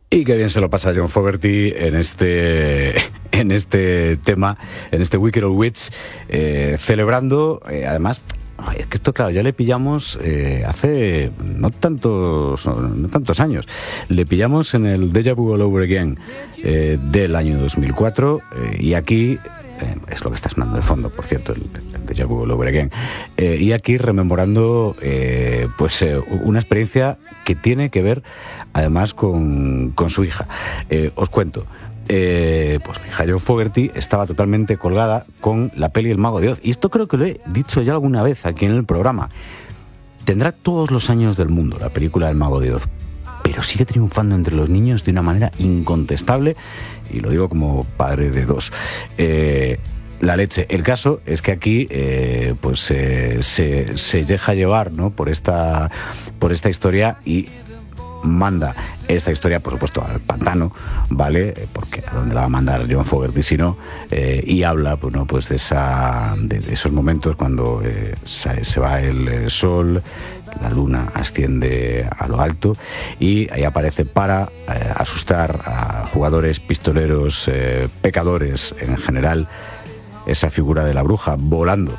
Y qué bien se lo pasa John Fogerty en este tema, en este Wicked Old Witch, celebrando, además, es que esto, claro, ya le pillamos hace no tantos años. Le pillamos en el Deja Vu All Over Again del año 2004, y aquí es lo que está sonando de fondo, por cierto, el Deja Vu All Over Again, y aquí rememorando una experiencia que tiene que ver además con su hija. Os cuento. Pues mi hija John Fogerty estaba totalmente colgada con la peli El Mago de Oz, y esto creo que lo he dicho ya alguna vez aquí en el programa. Tendrá todos los años del mundo la película El Mago de Oz, pero sigue triunfando entre los niños de una manera incontestable, y lo digo como padre de dos. La leche. El caso es que aquí se deja llevar, ¿no?, por esta historia, y manda esta historia, por supuesto, al pantano, ¿vale? Porque a dónde la va a mandar John Fogerty si no, y habla, pues de esos momentos cuando se va el sol, la luna asciende a lo alto, y ahí aparece para asustar a jugadores, pistoleros, pecadores en general, esa figura de la bruja volando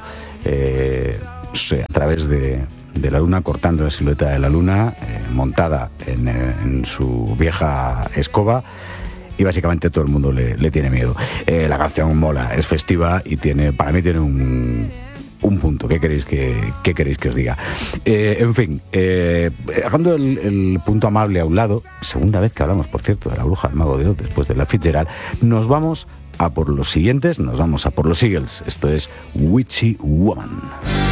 a través de la luna, cortando la silueta de la luna, montada en su vieja escoba, y básicamente todo el mundo le tiene miedo. La canción mola, es festiva, y para mí tiene un punto. ¿Qué queréis que os diga? En fin, dejando el punto amable a un lado, segunda vez que hablamos, por cierto, de la bruja del Mago de Oz después de la Fitzgerald, nos vamos a por los siguientes, nos vamos a por los Eagles. Esto es Witchy Woman.